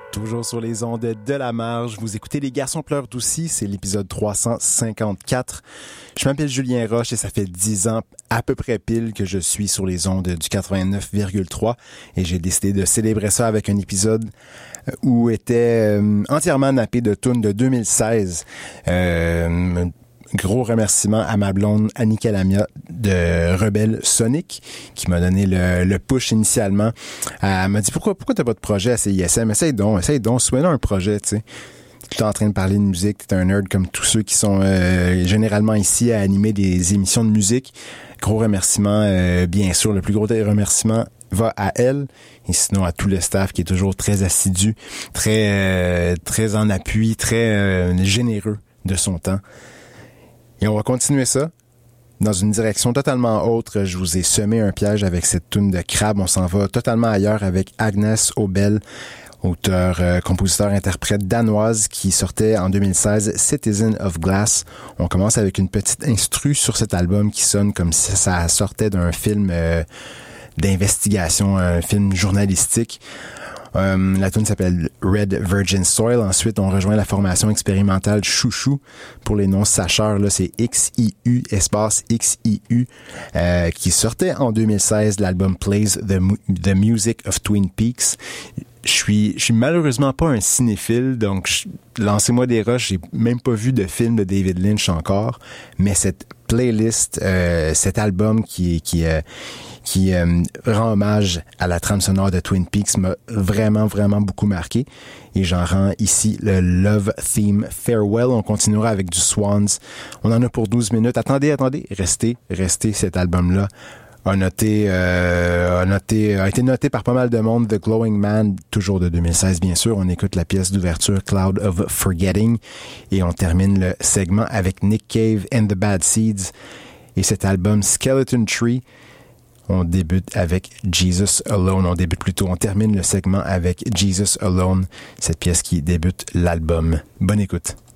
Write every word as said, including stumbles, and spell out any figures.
Toujours sur les ondes de la marge. Vous écoutez Les Garçons pleurent aussi, c'est l'épisode trois cent cinquante-quatre. Je m'appelle Julien Roche et ça fait dix ans à peu près pile que je suis sur les ondes du quatre-vingt-neuf virgule trois et j'ai décidé de célébrer ça avec un épisode où était euh, entièrement nappé de tunes de deux mille seize. Euh, Gros remerciement à ma blonde Annie Calamia de Rebelle Sonic qui m'a donné le, le push initialement. Elle m'a dit pourquoi pourquoi t'as pas de projet à C I S M? Essaye donc, essaye donc, sois-là un projet, tu sais. Tu es en train de parler de musique, t'es un nerd comme tous ceux qui sont euh, généralement ici à animer des émissions de musique. Gros remerciement, euh, bien sûr, le plus gros des remerciements va à elle et sinon à tout le staff qui est toujours très assidu, très euh, très en appui, très euh, généreux de son temps. Et on va continuer ça dans une direction totalement autre. Je vous ai semé un piège avec cette toune de crabe. On s'en va totalement ailleurs avec Agnes Obel, auteur, euh, compositeur, interprète danoise qui sortait en deux mille seize Citizen of Glass. On commence avec une petite instru sur cet album qui sonne comme si ça sortait d'un film euh, d'investigation, un film journalistique. Euh, la tune s'appelle Red Virgin Soil. Ensuite, on rejoint la formation expérimentale Chouchou. Pour les non-sacheurs, là, c'est X I U, espace X I U, euh, qui sortait en deux mille seize l'album Plays the, the Music of Twin Peaks. Je suis, je suis malheureusement pas un cinéphile, donc je, lancez-moi des roches, j'ai même pas vu de film de David Lynch encore, mais cette playlist, euh, cet album qui, qui, euh, qui euh, rend hommage à la trame sonore de Twin Peaks m'a vraiment, vraiment beaucoup marqué. Et j'en rends ici le Love Theme Farewell. On continuera avec du Swans. On en a pour douze minutes. Attendez, attendez, restez, restez, cet album-là a noté, euh, a noté, a été noté par pas mal de monde. The Glowing Man, toujours de deux mille seize, bien sûr. On écoute la pièce d'ouverture Cloud of Forgetting et on termine le segment avec Nick Cave and the Bad Seeds et cet album Skeleton Tree. On débute avec Jesus Alone. On débute plutôt, on termine le segment avec Jesus Alone, cette pièce qui débute l'album. Bonne écoute.